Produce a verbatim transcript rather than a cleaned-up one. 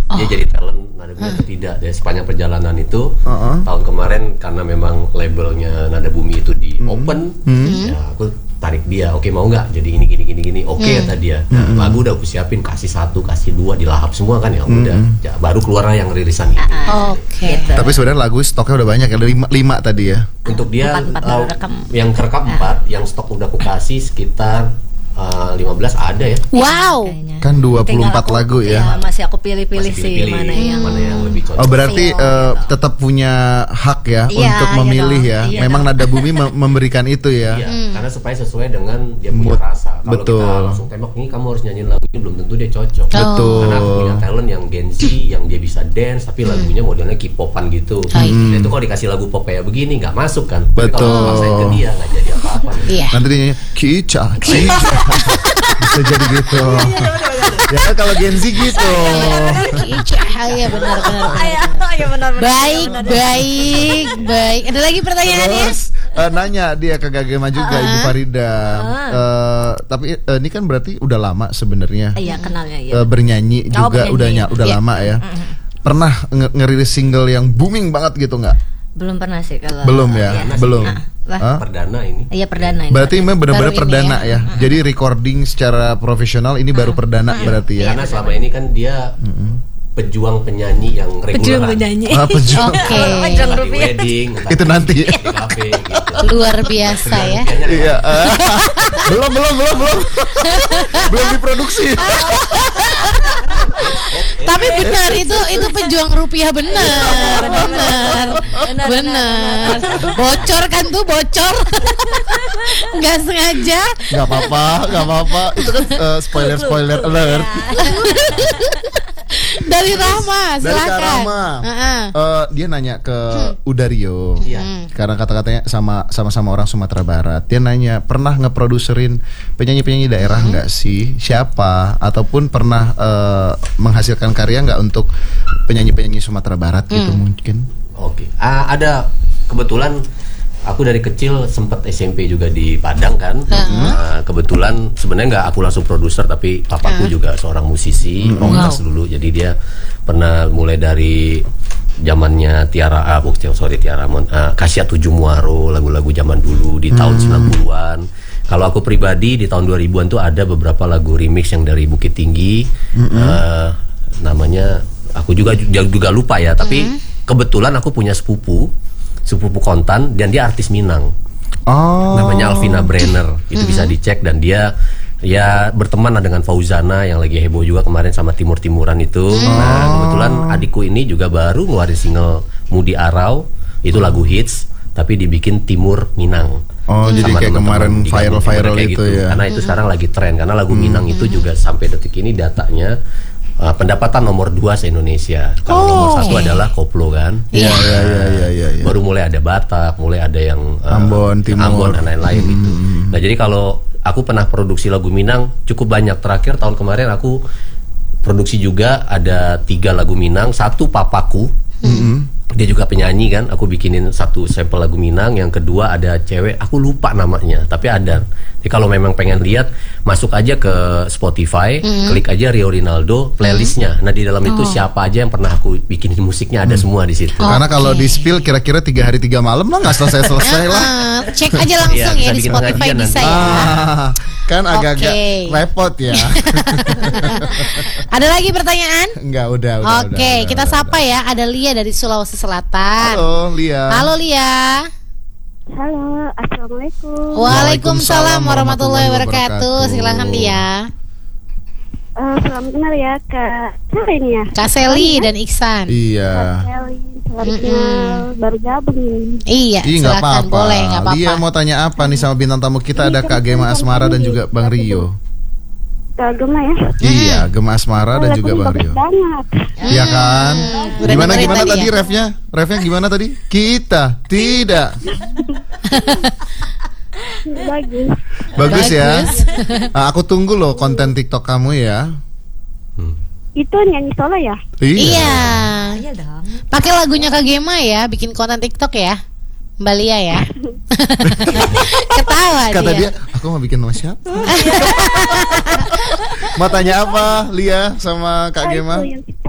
oh. dia jadi talent Nada Bumi atau tidak. Dari sepanjang perjalanan itu uh-uh. tahun kemarin karena memang labelnya Nada Bumi itu di hmm. open, hmm. ya aku tarik dia, oke mau nggak jadi ini gini gini gini, oke hmm. kata dia. Nah, hmm. lagu udah aku siapin, kasih satu, kasih dua, dilahap semua kan ya hmm. udah, ya, baru keluar yang rilisan ini. Uh, oke. Okay. Gitu. Tapi sebenarnya lagu stoknya udah banyak, ada lima, lima tadi ya. Untuk dia empat, empat uh, yang kerekam empat, uh. yang stok udah aku kasih sekitar Uh, lima belas ada ya. Wow. Kan dua puluh empat lagu ya. ya. Masih aku pilih-pilih masih sih pilih-pilih mana yang mana yang lebih cocok. Oh berarti Feel, uh, gitu. tetap punya hak ya iya, untuk memilih iya ya. iya Memang dong. Nada Bumi mem- memberikan itu ya. Iya, hmm. karena supaya sesuai dengan dia punya Mood. rasa. Kalau Betul. kita langsung tembak ini kamu harus nyanyiin lagu ini, belum tentu dia cocok. Oh. Betul. Karena aku punya talent yang Gen Z, yang dia bisa dance tapi hmm. lagunya modelnya K-popan gitu. Hmm. Dan itu kalau dikasih lagu pop kayak begini nggak masuk kan. Betul. Tapi kalau paksain ke dia nggak jadi apa-apa. Iya. Nanti dia nyanyi Kica, Kica. Bisa jadi gitu. Ya kan kalau Gen Z gitu. Iya benar-benar. Iya benar. Baik, baik, baik. Ada lagi pertanyaannya? Terus uh, nanya dia ke Gagema juga uh-huh. Ibu Farida. Uh, tapi uh, ini kan berarti udah lama sebenarnya. Iya kenalnya ya. Uh, bernyanyi oh, juga bernyanyi. udah ny- udah yeah. lama ya. Mm-hmm. Pernah nge- ngerilis single yang booming banget gitu nggak? Belum pernah sih kalau. Belum ya, ya. belum. Ah, perdana ini. Iya perdana. Berarti memang benar-benar perdana ya. ya. Uh-huh. Jadi recording secara profesional ini baru perdana uh-huh. berarti ya. Karena selama ini kan dia uh-huh. pejuang penyanyi yang reguler. Pejuang penyanyi. Ah, pejuang. Oke. Okay. Di wedding. Itu nanti. Di kafe gitu. Luar biasa ya. Iya. Uh, belum belum belum belum. belum diproduksi. Tapi benar itu itu pejuang rupiah benar, benar, benar. Bocor kan tuh bocor, nggak sengaja. Nggak apa-apa, nggak apa-apa. Itu kan uh, spoiler spoiler alert. Dari Rama, Dari silakan. Kak Rama. Uh-uh. Uh, dia nanya ke Hmm. Udario. Iya. Karena kata-katanya sama sama-sama orang Sumatera Barat. Dia nanya, pernah ngeproduserin penyanyi-penyanyi daerah nggak hmm. sih? Siapa? Ataupun pernah uh, menghasilkan karya nggak untuk penyanyi-penyanyi Sumatera Barat hmm. gitu mungkin? Oke. Ah, ada kebetulan aku dari kecil sempat S M P juga di Padang kan. Uh-huh. Nah, kebetulan sebenarnya nggak aku langsung produser tapi papaku uh-huh. juga seorang musisi, uh-huh. rockers dulu. Jadi dia pernah mulai dari zamannya Tiara ah, bukan sorry Tiara Mon, uh, Kasia Tujuh Muaro, lagu-lagu zaman dulu di tahun uh-huh. sembilan puluhan. Kalau aku pribadi di tahun dua ribuan tuh ada beberapa lagu remix yang dari Bukit Tinggi. Uh-huh. Uh, namanya aku juga juga lupa ya, tapi uh-huh. kebetulan aku punya sepupu sepupu kontan dan dia artis Minang. Oh. Namanya Alvina Brenner. Itu mm-hmm. bisa dicek dan dia ya berteman dengan Fauzana yang lagi heboh juga kemarin sama Timur-Timuran itu. Mm. Nah, kebetulan adikku ini juga baru ngeluarin single Mudi Arau. Itu lagu hits tapi dibikin Timur Minang. Oh, hmm. jadi kayak kemarin viral-viral itu gitu. Ya. Karena itu sekarang lagi tren karena lagu hmm. Minang itu juga sampai detik ini datanya Uh, pendapatan nomor dua se-Indonesia. Kalau oh. nomor satu adalah koplo kan. Iya iya iya iya iya. Ya. Baru mulai ada Batak, mulai ada yang uh, Ambon, Timur, Ambon dan lain-lain hmm. gitu. Nah jadi kalau aku pernah produksi lagu Minang cukup banyak. Terakhir tahun kemarin aku produksi juga ada tiga lagu Minang. Satu papaku, hmm. dia juga penyanyi kan. Aku bikinin satu sampel lagu Minang. Yang kedua ada cewek, aku lupa namanya, tapi ada. Jadi kalau memang pengen lihat, masuk aja ke Spotify, mm. klik aja Rio Rinaldo playlistnya. Nah di dalam itu oh. siapa aja yang pernah aku bikin musiknya ada mm. semua di situ. Oh, karena okay. kalau di spill kira-kira tiga hari tiga malam lah nggak selesai selesai lah. Cek aja langsung ya, ya di Spotify bisa ya. Ah, kan agak-agak okay. repot ya. Ada lagi pertanyaan? Enggak, udah. udah Oke, okay, kita udah, sapa udah. ya. Ada Lia dari Sulawesi Selatan. Halo Lia. Halo Lia. Halo, assalamualaikum. Waalaikumsalam warahmatullahi wabarakatuh. Silahkan dia. Uh, selamat kenal ya Kak Seli ini ya. Kak Seli dan Iksan. Iya. Kak Seli, selamat kenal. Baru gabung ini. Iya. Ih, silakan apa-apa. boleh, nggak apa-apa. Lia mau tanya apa nih sama bintang tamu kita? Ada Kak Gema Asmara dan juga Bang Rio. Kak Gema ya? Iya, Gema Asmara dan juga Bang Rio. Iya kan? Gimana gimana tadi refnya? Refnya gimana tadi? Kita tidak. Bagus. Bagus ya. Nah, aku tunggu loh konten TikTok kamu ya. Hmm. Itu nyanyi solo ya? Iya. Iya dong. Pakai lagunya Kak Gema ya, bikin konten TikTok ya. Mbak Lia ya. Ketawa Kata dia. dia, aku mau bikin sama siapa? Mau tanya apa Lia sama Kak Gema? Yang